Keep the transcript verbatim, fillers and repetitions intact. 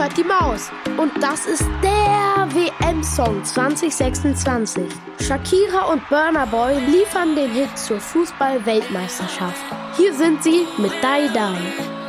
halt die Maus. Und das ist der W M-Song zwanzig sechsundzwanzig. Shakira und Burna Boy liefern den Hit zur Fußball-Weltmeisterschaft. Hier sind sie mit Die Die.